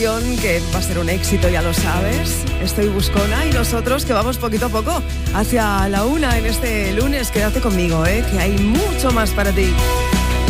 canción que va a ser un éxito, ya lo sabes. Estoy buscona y nosotros que vamos poquito a poco hacia la 1 en este lunes. Quédate conmigo, que hay mucho más para ti.